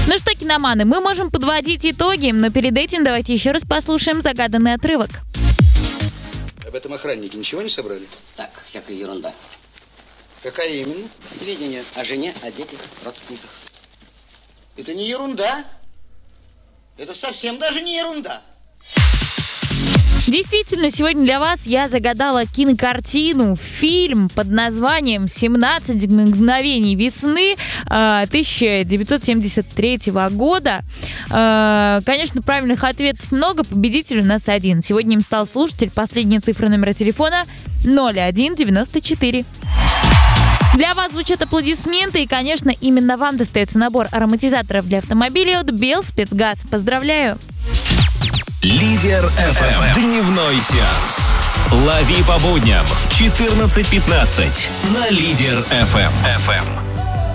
Ну что, киноманы, мы можем подводить итоги, но перед этим давайте еще раз послушаем загаданный отрывок. Об этом охранники ничего не собрали? Так, всякая ерунда. Какая именно? Сведения о жене, о детях, родственниках. Это не ерунда. Это совсем даже не ерунда. Действительно, сегодня для вас я загадала кинокартину, фильм под названием «17 мгновений весны» 1973 года. Конечно, правильных ответов много, победитель у нас один. Сегодня им стал слушатель, последняя цифра номера телефона 0194. Для вас звучат аплодисменты, и, конечно, именно вам достается набор ароматизаторов для автомобилей от Белспецгаз. Поздравляю! Лидер FM. Дневной сеанс. Лови по будням в 14:15 на Лидер FM.